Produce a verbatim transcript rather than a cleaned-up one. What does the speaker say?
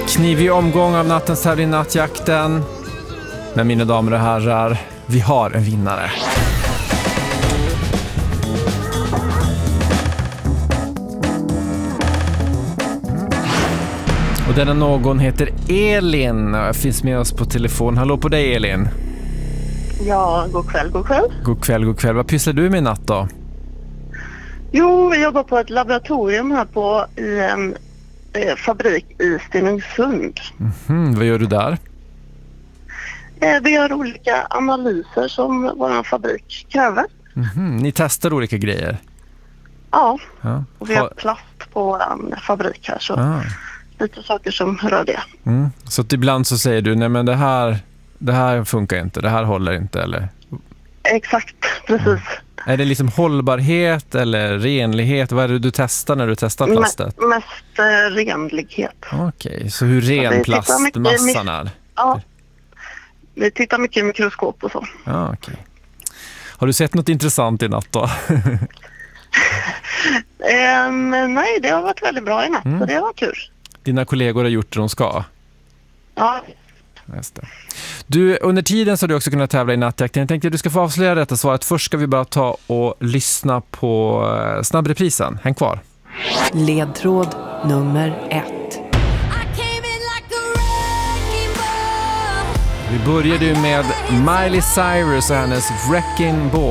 Knivig omgång av nattens tävling Nattjakten. Men mina damer och herrar, vi har en vinnare. Och denna någon heter Elin och finns med oss på telefon. Hallå på dig, Elin. Ja, god kväll, god kväll. God kväll, god kväll. Vad pysslar du med i natt då? Jo, vi jobbar på ett laboratorium här på i en eh, fabrik i Stenungsund. Mm-hmm. Vad gör du där? Eh, vi gör olika analyser som vår fabrik kräver. Mm-hmm. Ni testar olika grejer? Ja, ja. Och vi har plast på vår fabrik här så ah. lite saker som rör det. Mm. Så att ibland så säger du, nej men det här, det här funkar inte, det här håller inte, eller? Exakt, precis. Mm. Är det liksom hållbarhet eller renlighet? Vad är det du testar när du testar plastet? M- mest eh, renlighet. Okej, okay. Så hur ren så plastmassan är? Ja, vi tittar mycket i mikroskop och så. Ja, okej. Okay. Har du sett något intressant i natt då? um, nej, det har varit väldigt bra i natt, mm. så det var kul. Dina kollegor har gjort det de ska? Ja. Just det. Du, under tiden så har du också kunnat tävla i Nattjakten. Jag tänkte att du ska få avslöja detta svaret. Först ska vi bara ta och lyssna på snabbreprisen. Häng kvar. Ledtråd nummer ett. Vi började ju med Miley Cyrus och hennes Wrecking Ball.